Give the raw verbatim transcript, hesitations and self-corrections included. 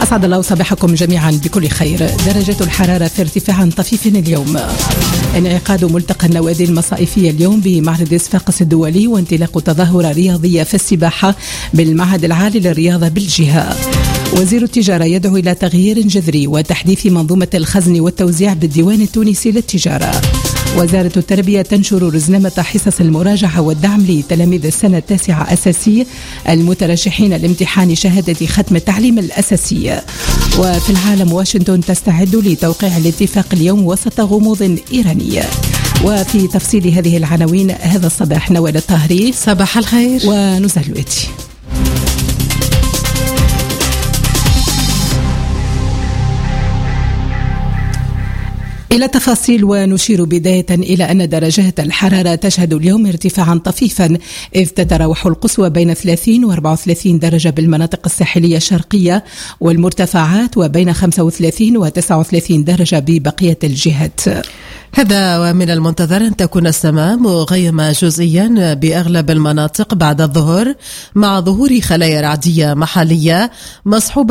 أسعد الله صباحكم جميعا بكل خير. درجة الحرارة في ارتفاع طفيف اليوم. انعقاد ملتقى النوادي المصائفية اليوم بمعرض صفاقس الدولي، وانطلاق تظاهرة رياضية في السباحة بالمعهد العالي للرياضة بالجهة. وزير التجارة يدعو إلى تغيير جذري وتحديث منظومة الخزن والتوزيع بالديوان التونسي للتجارة. وزارة التربية تنشر رزنامة حصص المراجعة والدعم لتلاميذ السنة التاسعة أساسي المترشحين لامتحان شهادة ختم التعليم الأساسي. وفي العالم، واشنطن تستعد لتوقيع الاتفاق اليوم وسط غموض إيراني. وفي تفصيل هذه العناوين هذا الصباح نوال الطاهري. صباح الخير. ونزل الوتي. إلى تفاصيل، ونشير بداية إلى أن درجات الحرارة تشهد اليوم ارتفاعا طفيفا، إذ تتراوح القصوى بين ثلاثين وأربعة وثلاثين درجة بالمناطق الساحلية الشرقية والمرتفعات، وبين خمسة وثلاثين وتسعة وثلاثين درجة ببقية الجهات. هذا ومن المنتظر أن تكون السماء مغيمة جزئيا بأغلب المناطق بعد الظهر، مع ظهور خلايا رعدية محلية مصحوبة